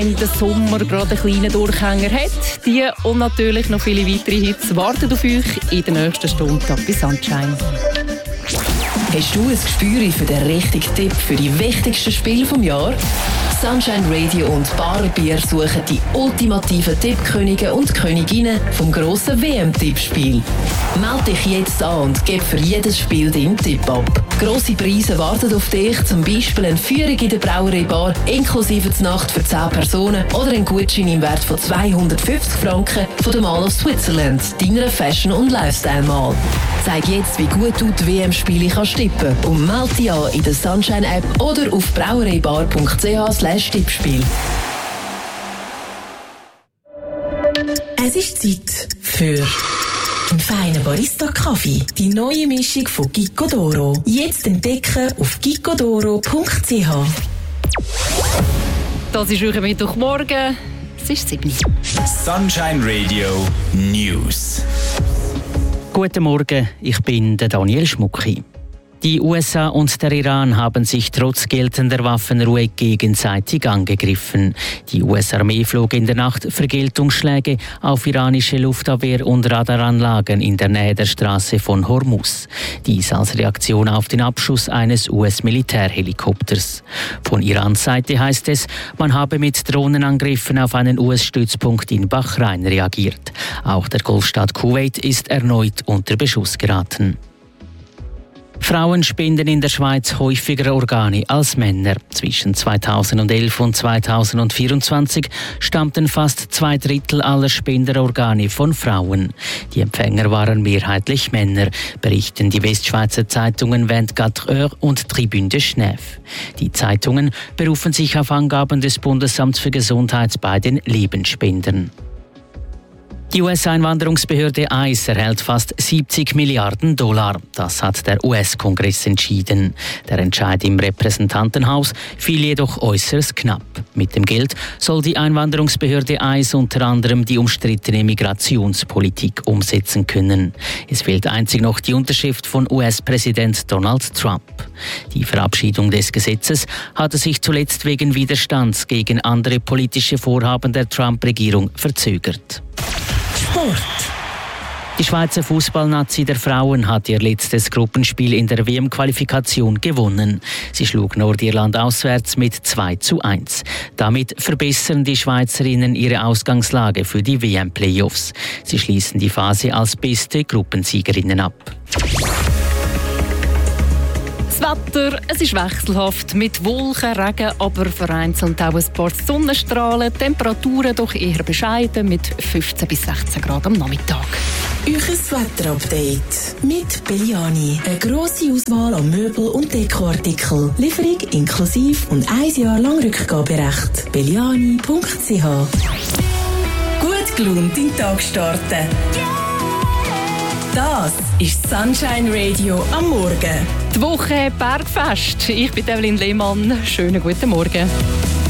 Der Sommer gerade einen kleinen Durchhänger hat. Die und natürlich noch viele weitere Hits warten auf euch in der nächsten Stunde bei Sunshine. Hast du ein Gespür für den richtigen Tipp für die wichtigsten Spiele des Jahres? Sunshine Radio und Bar & Bier suchen die ultimativen Tippkönige und Königinnen vom grossen WM-Tippspiel. Meld dich jetzt an und gib für jedes Spiel deinen Tipp ab. Grosse Preise warten auf dich, zum Beispiel eine Führung in der Brauerei-Bar inklusive die Nacht für 10 Personen oder ein Gutschein im Wert von 250 Franken von der Mall of Switzerland, deiner Fashion- und Lifestyle-Mall. Zeig jetzt, wie gut du die WM-Spiele kannst tippen und melde dich an in der Sunshine-App oder auf brauereibar.ch/Tippspiel. Es ist Zeit für einen feinen Barista-Kaffee. Die neue Mischung von Gicco d'Oro. Jetzt entdecken auf giccodoro.ch. Das ist euer Mittwochmorgen. Es ist 7 Uhr. Sunshine Radio News. Guten Morgen, ich bin der Daniel Schmucki. Die USA und der Iran haben sich trotz geltender Waffenruhe gegenseitig angegriffen. Die US-Armee flog in der Nacht Vergeltungsschläge auf iranische Luftabwehr- und Radaranlagen in der Nähe der Straße von Hormuz. Dies als Reaktion auf den Abschuss eines US-Militärhelikopters. Von Irans Seite heißt es, man habe mit Drohnenangriffen auf einen US-Stützpunkt in Bahrain reagiert. Auch der Golfstaat Kuwait ist erneut unter Beschuss geraten. Frauen spenden in der Schweiz häufiger Organe als Männer. Zwischen 2011 und 2024 stammten fast 2/3 aller Spenderorgane von Frauen. Die Empfänger waren mehrheitlich Männer, berichten die Westschweizer Zeitungen 24 Heures und Tribune de Genève. Die Zeitungen berufen sich auf Angaben des Bundesamts für Gesundheit bei den Lebensspendern. Die US-Einwanderungsbehörde ICE erhält fast $70 Milliarden. Das hat der US-Kongress entschieden. Der Entscheid im Repräsentantenhaus fiel jedoch äußerst knapp. Mit dem Geld soll die Einwanderungsbehörde ICE unter anderem die umstrittene Migrationspolitik umsetzen können. Es fehlt einzig noch die Unterschrift von US-Präsident Donald Trump. Die Verabschiedung des Gesetzes hatte sich zuletzt wegen Widerstands gegen andere politische Vorhaben der Trump-Regierung verzögert. Sport. Die Schweizer Fußballnazi der Frauen hat ihr letztes Gruppenspiel in der WM-Qualifikation gewonnen. Sie schlug Nordirland auswärts mit 2:1. Damit verbessern die Schweizerinnen ihre Ausgangslage für die WM-Playoffs. Sie schließen die Phase als beste Gruppensiegerinnen ab. Das Wetter, es ist wechselhaft mit Wolken, Regen, aber vereinzelt auch ein paar Sonnenstrahlen. Temperaturen doch eher bescheiden mit 15 bis 16 Grad am Nachmittag. Euches Wetterupdate mit Belliani. Eine grosse Auswahl an Möbel- und Dekoartikel. Lieferung inklusive und 1 Jahr lang Rückgaberecht. belliani.ch. Gut gelaunt in den Tag starten. Das ist Sunshine Radio am Morgen. Die Woche Bergfest. Ich bin Evelyn Lehmann. Schönen guten Morgen.